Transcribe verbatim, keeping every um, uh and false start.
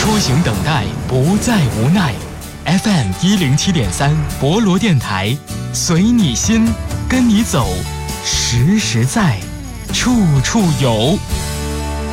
出行等待不再无奈。F M 一零七点三博罗电台，随你心，跟你走，实实在，处处有。